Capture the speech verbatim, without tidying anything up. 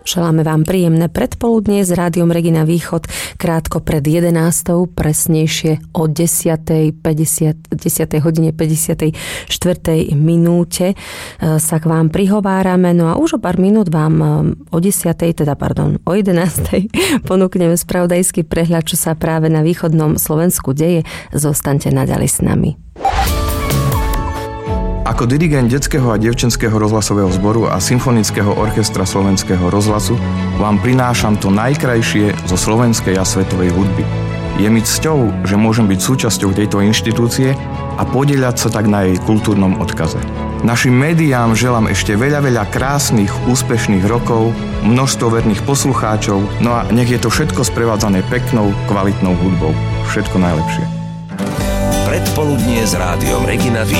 Želáme vám príjemné predpoludnie s Rádiom Regina Východ krátko pred jedenástou, presnejšie o desať hodine päťdesiatej štvrtej minúte sa k vám prihovárame. No a už o pár minút vám o desiatej, teda pardon, o jedenástej ponúkneme spravodajský prehľad, čo sa práve na východnom Slovensku deje. Zostaňte naďalej s nami. Ako dirigent detského a dievčenského rozhlasového zboru a symfonického orchestra Slovenského rozhlasu vám prinášam to najkrajšie zo slovenskej a svetovej hudby. Je mi cťou, že môžem byť súčasťou tejto inštitúcie a podieľať sa tak na jej kultúrnom odkaze. Našim médiám želám ešte veľa, veľa krásnych, úspešných rokov, množstvo verných poslucháčov, no a nech je to všetko sprevádzané peknou, kvalitnou hudbou. Všetko najlepšie. Predpoludnie s Rádiom Regina